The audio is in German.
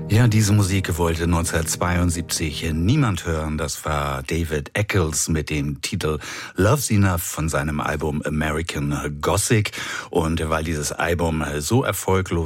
Ja, diese Musik wollte 1972 niemand hören. Das war David Eccles mit dem Titel Love's Enough von seinem Album American Gothic. Und weil dieses Album so erfolglos